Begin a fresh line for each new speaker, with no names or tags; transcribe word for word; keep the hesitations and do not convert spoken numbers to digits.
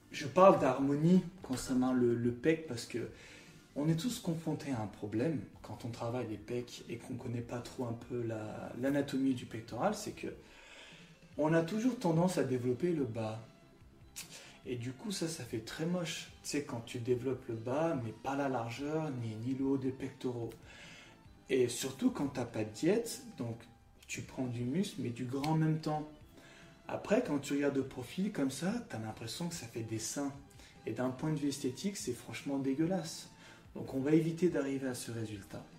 je parle d'harmonie concernant le, le pec parce que on est tous confrontés à un problème quand on travaille les pecs et qu'on ne connaît pas trop un peu la- l'anatomie du pectoral, c'est que on a toujours tendance à développer le bas. Et du coup, ça, ça fait très moche. Tu sais, quand tu développes le bas, mais pas la largeur, ni, ni le haut des pectoraux. Et surtout quand tu n'as pas de diète, donc tu prends du muscle, mais du gras en même temps. Après, quand tu regardes de profil comme ça, tu as l'impression que ça fait des seins. Et d'un point de vue esthétique, c'est franchement dégueulasse. Donc on va éviter d'arriver à ce résultat.